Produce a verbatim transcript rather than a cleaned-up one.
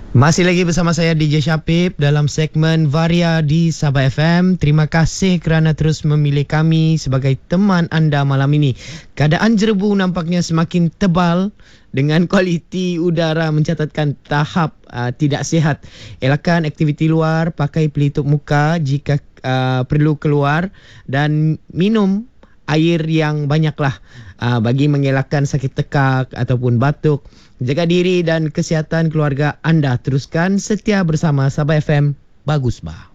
Masih lagi bersama saya D J Syapib dalam segmen Varia di Sabah F M. Terima kasih kerana terus memilih kami sebagai teman anda malam ini. Keadaan Jerebu nampaknya semakin tebal dengan kualiti udara mencatatkan tahap uh, tidak sihat. Elakkan aktiviti luar, pakai pelitup muka jika uh, perlu keluar dan minum air yang banyaklah uh, bagi mengelakkan sakit tekak ataupun batuk. Jaga diri dan kesihatan keluarga anda. Teruskan setia bersama Sabah F M. Bagus bah.